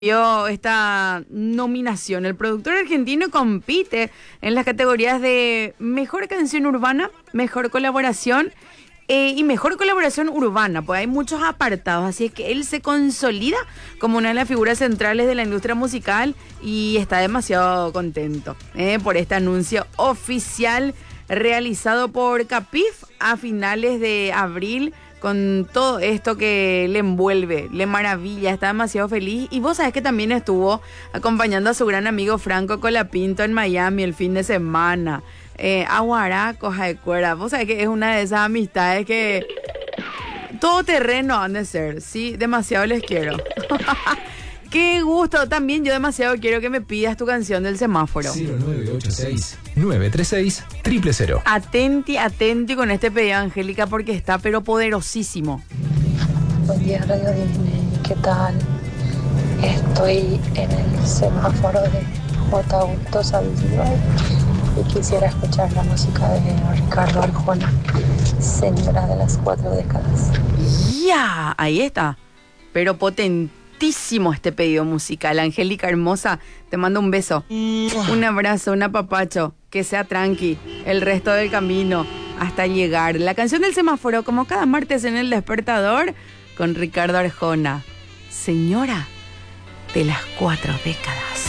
Dio esta nominación. El productor argentino compite en las categorías de Mejor Canción Urbana, Mejor Colaboración y Mejor Colaboración Urbana, pues hay muchos apartados, así es que él se consolida como una de las figuras centrales de la industria musical y está demasiado contento por este anuncio oficial realizado por Capif a finales de abril, con todo esto que le envuelve, le maravilla, está demasiado feliz. Y vos sabés que también estuvo acompañando a su gran amigo Franco Colapinto en Miami el fin de semana. Aguará, coja de cuerda. Vos sabés que es una de esas amistades que todo terreno han de ser, ¿sí? Demasiado les quiero. Qué gusto, también yo demasiado quiero que me pidas tu canción del semáforo. 0986-936-000. Atenti con este pedido, Angélica, porque está pero poderosísimo. Buen día, Radio Disney, ¿qué tal? Estoy en el semáforo de J. Saldívar y quisiera escuchar la música de Ricardo Arjona, Señora de las 4 décadas. ¡Ya! Ahí está, pero potentísimo este pedido musical. Angélica hermosa, te mando un beso, un abrazo, un apapacho, que sea tranqui el resto del camino hasta llegar. La canción del semáforo, como cada martes en El Despertador, con Ricardo Arjona, Señora de las 4 décadas.